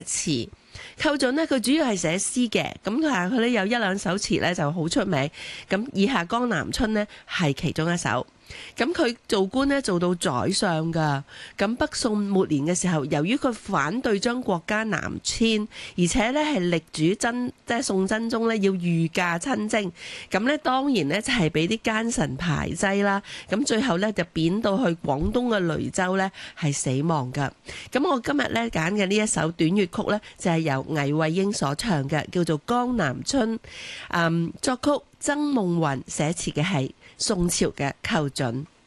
詞。寇準呢，佢主要係寫詩嘅，咁佢咧有一兩首詞咧就好出名，咁以下江南春呢係其中一首。咁佢做官呢做到宰相噶，咁北宋末年嘅時候，由於佢反對將國家南遷，而且咧係力主即係宋真宗咧要御駕親征，咁咧當然咧就係俾啲奸臣排擠啦，咁最後咧就貶到去廣東嘅雷州咧係死亡噶。咁我今日咧揀嘅呢一首短粵曲咧就係由倪惠英所唱嘅，叫做《江南春》，作曲曾夢雲，寫詞嘅係宋朝嘅寇準。